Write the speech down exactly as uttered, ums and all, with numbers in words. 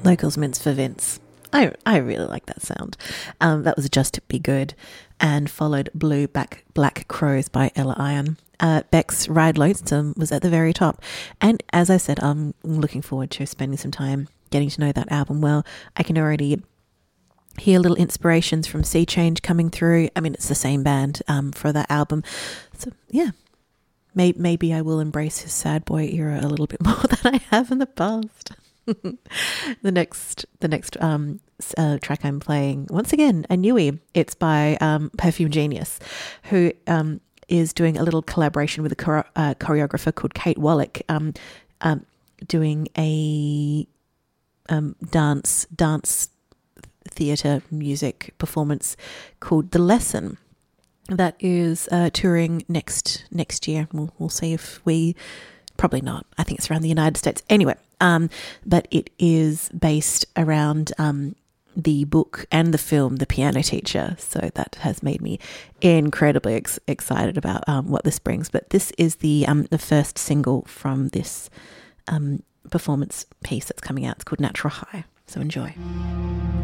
Locals Mints for Vince. I I really like that sound. Um, that was Just Be Good, and followed Blue Back Black Crows by Ella Iron. Uh, Beck's Ride Lonesome was at the very top. And as I said, I'm looking forward to spending some time getting to know that album well. I can already hear little inspirations from Sea Change coming through. I mean, it's the same band um, for that album. So, yeah. Maybe, maybe I will embrace his sad boy era a little bit more than I have in the past. the next the next um, uh, track I'm playing, once again, a newie. It's by um, Perfume Genius, who um, is doing a little collaboration with a chore- uh, choreographer called Kate Wallach, um, um, doing a um, dance dance theatre music performance called The Lesson. That is uh, touring next next year. We'll, we'll see if we... Probably not. I think it's around the United States. Anyway, um, but it is based around um, the book and the film, The Piano Teacher. So that has made me incredibly ex- excited about um, what this brings. But this is the um, the first single from this um, performance piece that's coming out. It's called Natural High. So enjoy.